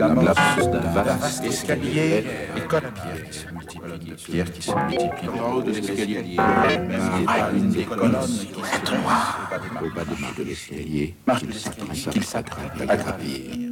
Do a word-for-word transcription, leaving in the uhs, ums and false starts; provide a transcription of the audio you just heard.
un lapsus d'un vaste escalier et colonne qui se multiplient, pierres qui se multiplient. En haut de l'escalier, Ah, une des colonnes qui au bas des marches de l'escalier, qu'il s'apprête à gravir.